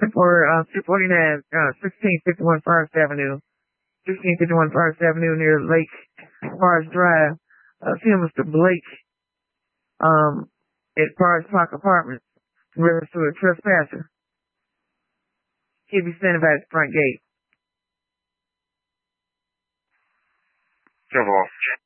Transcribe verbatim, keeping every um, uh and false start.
for uh, two forty-nine, uh, sixteen fifty-one Forest Avenue, sixteen fifty-one Forest Avenue near Lake Forest Drive. Uh, see Mister Blake um, at Forest Park Apartments in reference to a trespasser. He'll be standing by his front gate. ten four.